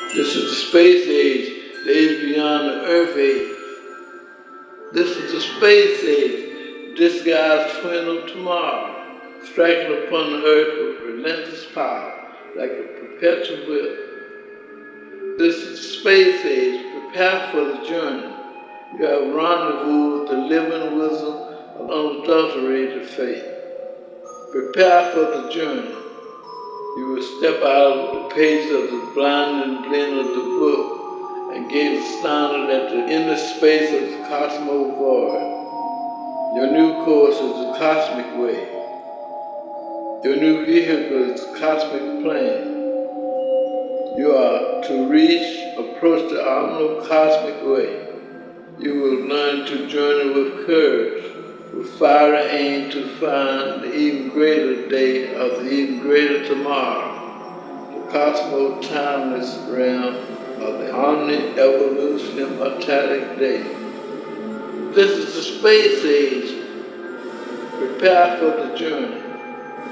This is the space age, the age beyond the Earth age. This is the space age, this guy's twin of tomorrow, striking upon the Earth with relentless power, like a perpetual whip. This is the space age, prepare for the journey. You have rendezvous with the living wisdom of unadulterated faith. Prepare for the journey. You will step out of the page of the blinding blend of the book and gaze astounded at the endless space of the cosmos void. Your new course is the cosmic way. Your new vehicle is the cosmic plane. You are to approach the unknown cosmic way. You will learn to journey with courage, with fiery aim to find the even greater day of the even greater tomorrow, the cosmos timeless realm of the omni-evolution immortalic day. This is the space age. Prepare for the journey.